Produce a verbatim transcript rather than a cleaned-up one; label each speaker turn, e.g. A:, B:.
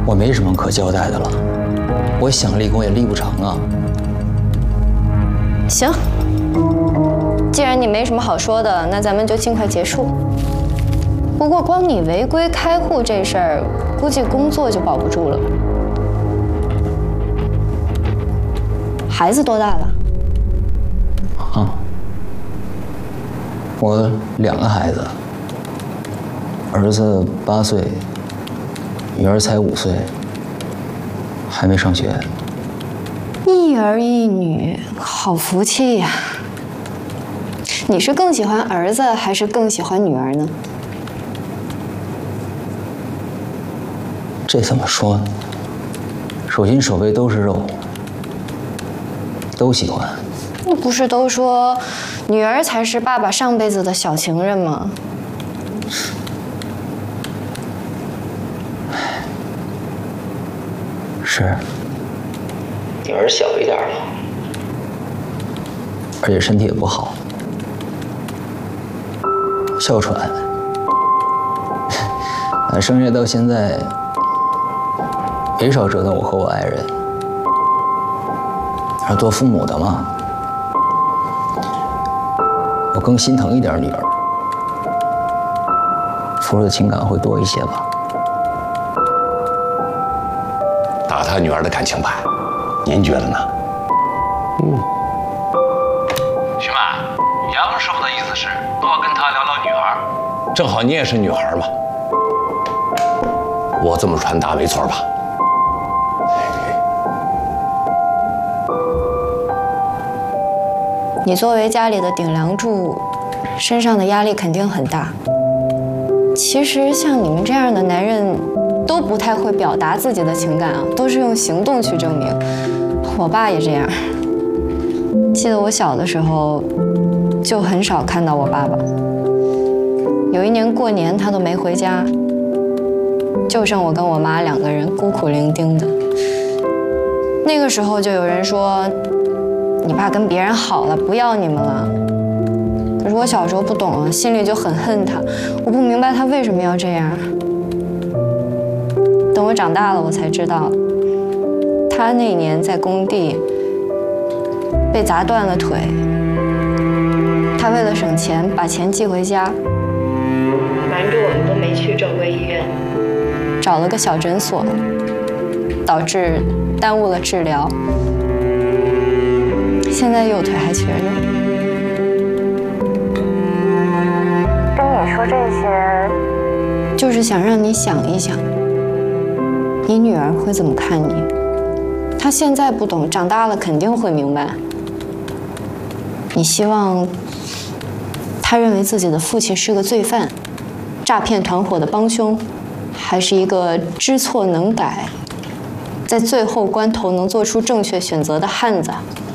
A: 我没什么可交代的了，我想立功也立不成啊。
B: 行，既然你没什么好说的，那咱们就尽快结束。不过光你违规开户这事儿，估计工作就保不住了。孩子多大了？
A: 啊，我两个孩子，儿子八岁，女儿才五岁，还没上学。
B: 一儿一女，好福气呀！你是更喜欢儿子，还是更喜欢女儿呢？
A: 这怎么说呢？手心手背都是肉，都喜欢。
B: 那不是都说女儿才是爸爸上辈子的小情人吗？
A: 是，女儿小一点了，而且身体也不好，哮喘。生下到现在，没少折腾我和我爱人。而做父母的嘛，我更心疼一点女儿，付出的情感会多一些吧。
C: 打他女儿的感情牌，您觉得呢？嗯。
D: 徐曼，杨师傅的意思是多跟他聊聊女儿，
C: 正好你也是女孩嘛，我这么传达没错吧？
B: 你作为家里的顶梁柱，身上的压力肯定很大。其实像你们这样的男人，都不太会表达自己的情感啊，都是用行动去证明。我爸也这样。记得我小的时候，就很少看到我爸爸。有一年过年，他都没回家，就剩我跟我妈两个人孤苦伶仃的。那个时候就有人说，你爸跟别人好了，不要你们了。可是我小时候不懂啊，心里就很恨他，我不明白他为什么要这样。等我长大了，我才知道，他那年在工地被砸断了腿，他为了省钱，把钱寄回家，瞒着我们都没去正规医院，找了个小诊所，导致耽误了治疗。现在右腿还瘸着。跟你说这些，就是想让你想一想，你女儿会怎么看你？她现在不懂，长大了肯定会明白。你希望她认为自己的父亲是个罪犯、诈骗团伙的帮凶，还是一个知错能改，在最后关头能做出正确选择的汉子？